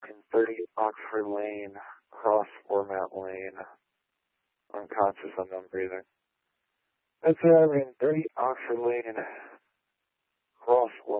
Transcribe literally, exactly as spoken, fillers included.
in thirty Oxford Lane, cross format lane. Unconscious, unknown breathing. That's it, I mean, thirty Oxford Lane, cross